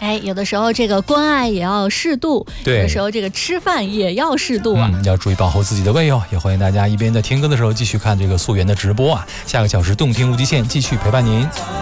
哎，有的时候这个关爱也要适度， 对， 有的时候这个吃饭也要适度啊。 要注意保护自己的胃哦。也欢迎大家一边在听歌的时候继续看这个溯源的直播啊，下个小时动听无极限继续陪伴您。